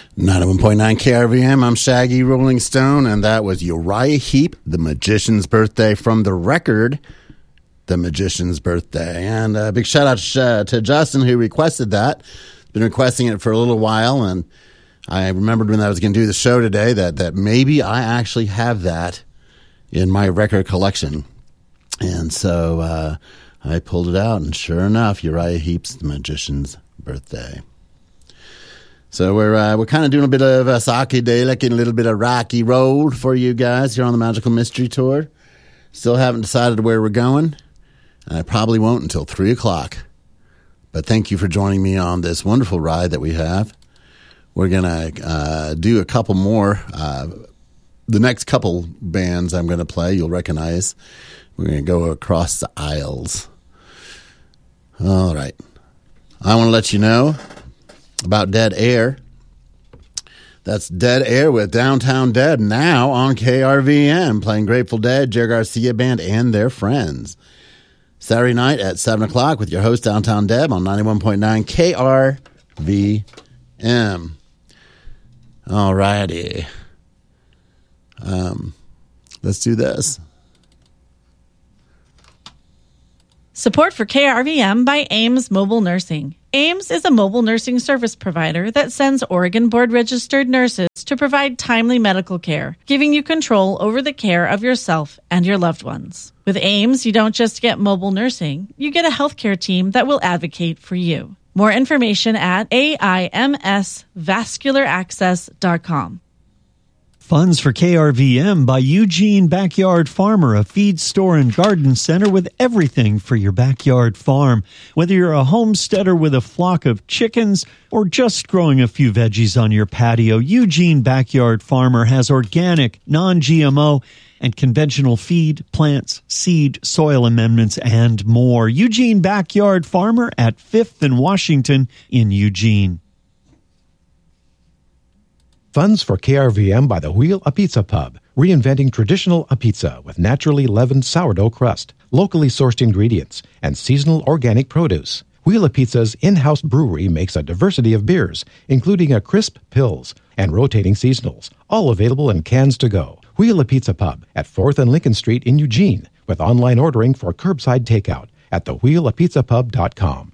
91.9 KRVM, I'm Shaggy Rolling Stone, and that was Uriah Heep, The Magician's Birthday, from the record, The Magician's Birthday. And a big shout out to Justin, who requested that. Been requesting it for a little while, and I remembered when I was going to do the show today that maybe I actually have that in my record collection. And so I pulled it out, and sure enough, Uriah Heep's The Magician's Birthday. So we're kind of doing a bit of a psychedelic and a little bit of rocky road for you guys here on the Magical Mystery Tour. Still haven't decided where we're going, and I probably won't until 3 o'clock. But thank you for joining me on this wonderful ride that we have. We're going to do a couple more. The next couple bands I'm going to play, you'll recognize. We're going to go across the aisles. All right. I want to let you know about Dead Air. That's Dead Air with Downtown Dead, now on KRVM, playing Grateful Dead, Jerry Garcia Band, and their friends. Saturday night at 7 o'clock with your host, Downtown Deb, on 91.9 KRVM. All righty. Let's do this. Support for KRVM by Ames Mobile Nursing. Ames is a mobile nursing service provider that sends Oregon board-registered nurses to provide timely medical care, giving you control over the care of yourself and your loved ones. With Ames, you don't just get mobile nursing, you get a healthcare team that will advocate for you. More information at aimsvascularaccess.com. Funds for KRVM by Eugene Backyard Farmer, a feed store and garden center with everything for your backyard farm. Whether you're a homesteader with a flock of chickens or just growing a few veggies on your patio, Eugene Backyard Farmer has organic, non-GMO, and conventional feed, plants, seed, soil amendments, and more. Eugene Backyard Farmer at 5th and Washington in Eugene. Funds for KRVM by the Wheel a Pizza Pub, reinventing traditional a pizza with naturally leavened sourdough crust, locally sourced ingredients, and seasonal organic produce. Wheel a Pizza's in-house brewery makes a diversity of beers, including a crisp Pils and rotating seasonals, all available in cans to go. Wheel a Pizza Pub at 4th and Lincoln Street in Eugene, with online ordering for curbside takeout at thewheelapizzapub.com.